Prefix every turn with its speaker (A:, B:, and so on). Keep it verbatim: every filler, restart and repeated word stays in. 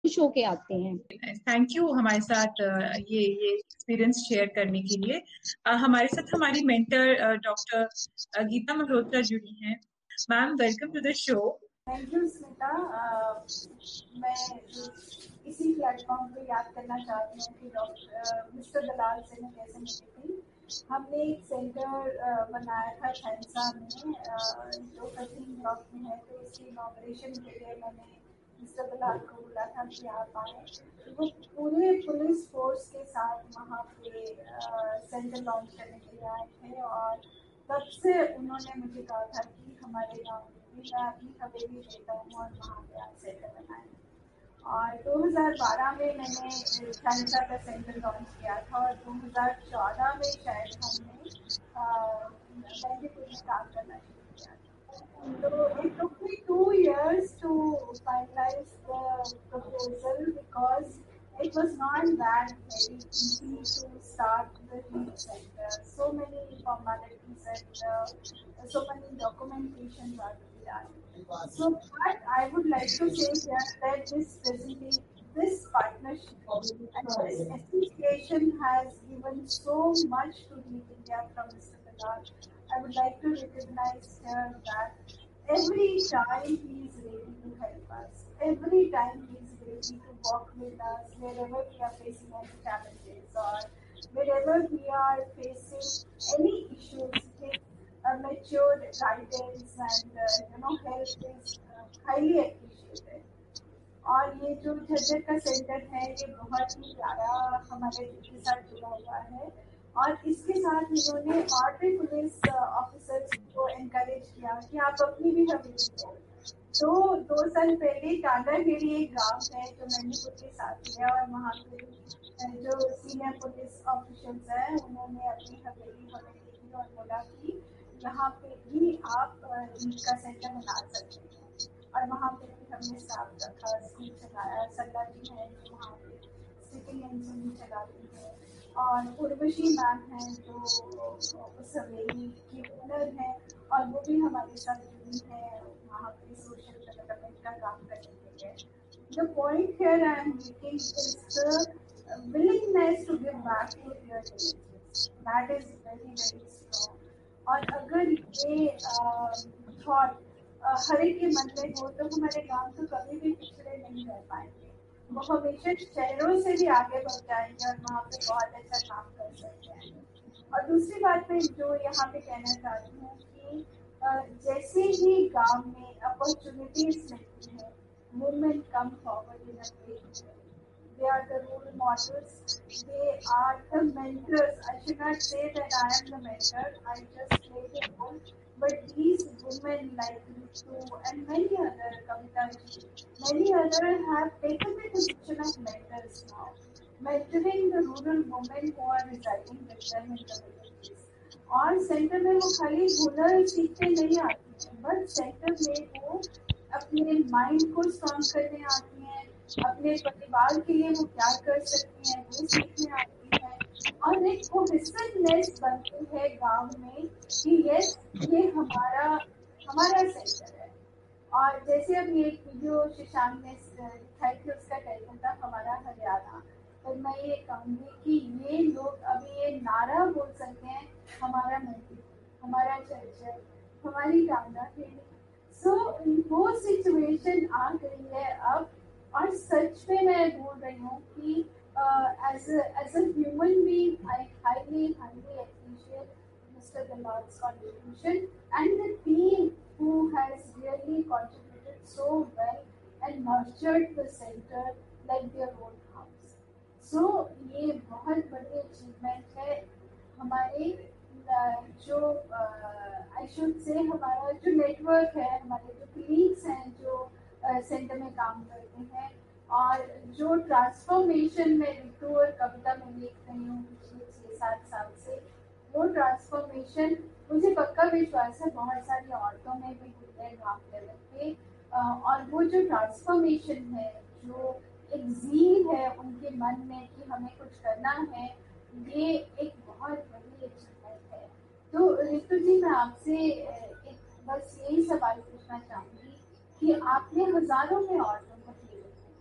A: खुश होके आते हैं।
B: थैंक यू हमारे साथ अ, ये ये एक्सपीरियंस शेयर करने के लिए। अ, हमारे साथ हमारी मेंटर डॉक्टर गीता मल्होत्रा जुड़ी हैं। Ma'am, welcome to the show.
C: Thank you Smita. मैं इसी प्लेटफॉर्म पे याद करना चाहती हूँ कि डॉक्टर मिस्टर दलाल से मैं कैसे मिली थी। हमने एक सेंटर बनाया था खैंसा में जो कठिन ब्लॉक में है, तो उसकी इनॉग्रेशन के लिए मैंने मिस्टर दलाल को बोला था कि आप आए। वो पूरे पुलिस फोर्स के साथ वहाँ पे सेंटर लॉन्च करने के लिए आए थे और तब से उन्होंने मुझे कहा था कि हमारे गाँव में भी मैं अपनी हवेली देता हूँ और वहाँ पे आप सेंटर बनाएं। और दो हज़ार बारह में मैंने खैंसा का सेंटर लॉन्च किया था और दो हज़ार चौदह में शायद हमने बैंडीपुर में काम करना शुरू किया था। तो it took me two years to finalize the proposal because it was not that very easy to start the heat center. So many formalities and uh, so many documentations are to be done. So, but I would like to say here that this presentation, this partnership and this association has given so much to Heat India from Mister Dalal. I would like to recognize here that every time he is ready to help us, every time he is ready to walk with us wherever we are facing any challenges or wherever we are facing any issues. His uh, mature guidance and uh, you know help is uh, highly appreciated. और ये जो झज्जर का centre है ये बहुत ही प्यारा हमारे के साथ जुड़ा हुआ है और इसके साथ इन्होंने और भी पुलिस ऑफिसर्स को एनकरेज किया कि आप अपनी भी हवेली दो। तो दो साल पहले टांडाखेड़ी एक गांव है जो मैंने के साथ लिया और वहाँ पे जो सीनियर पुलिस ऑफिसर्स हैं उन्होंने अपनी हवेली हमें दी और बोला कि यहाँ पे भी आप ईद का सेंटर बना सकते हैं। और वहाँ पे भी हमने स्टाफ रखा, स्कूल चलाया। सल्ला जी हैं जो वहाँ पे सिटिंग एंड चलाती है और उर्वशी मैम हैं जो उस हवेली की ओनर हैं और वो भी हमारे साथ जुड़ी हैं वहाँ पे सोशल डेवलपमेंट का काम करने के लिए। The point here I am making is the willingness to give back to their villages. That is very very strong. और अगर ये थॉट हर एक के मन में हो तो हमारे गांव तो कभी भी पिछड़े नहीं रह पाएंगे। वो हमेशा शहरों से भी आगे बढ़ जाएंगे और वहाँ पे बहुत अच्छा काम कर सकते हैं। और दूसरी बात मैं जो यहाँ पे कहना चाहती हूँ कि जैसे ही गांव में अपॉर्चुनिटीज मिलती है, women come forward in a big way. They are the role models. They are the mentors. I should not say that I am the mentor. I just play the role. But these women like Ritu and many other, Kavita ji, many other have taken the position of mentors now, mentoring the rural women who are residing with them in the villages. और centre में वो खाली हुनर सीखने नहीं आती हैं, but centre में वो अपने माइंड को स्ट्रॉन्ग करने आती हैं, अपने परिवार के लिए वो क्या कर सकती हैं वो सीखने आती हैं और एक कोहेसिवनेस बनती है गांव में कि यस ये हमारा हमारा सेंटर है। और जैसे अभी एक वीडियो शशांक ने दिखाई थी, उसका टाइटल था हमारा हरियाणा। तो मैं ये कहूँगी कि ये लोग अभी ये नारा बोल सकते हैं हमारा मंदिर, हमारा चर्च, हमारी टांडाखेड़ी। सो वो सिचुएशन आ गई है अब और सच में मैं बोल रही हूँ कि as as a human being I highly highly appreciate mister Dalal's contribution and the team who has really contributed so well and nurtured the center like their own house. So ये बहुत बड़ी अचीवमेंट है हमारे जो I should say हमारा जो network है, हमारे जो कलीग्स हैं जो सेंटर में काम करते हैं और जो ट्रांसफॉर्मेशन में रितु और कविता में देख रही हूँ पिछले छः सात साल से, वो ट्रांसफॉर्मेशन मुझे पक्का विश्वास है बहुत सारी औरतों में भी हुई है गाँव लेवल पे। और वो जो ट्रांसफॉर्मेशन है, जो एक ज़ील है उनके मन में कि हमें कुछ करना है, ये एक बहुत बड़ी अचीवमेंट है। तो रितु जी, मैं आपसे एक बस यही सवाल पूछना चाहूँगी कि आपने हजारों में औरतों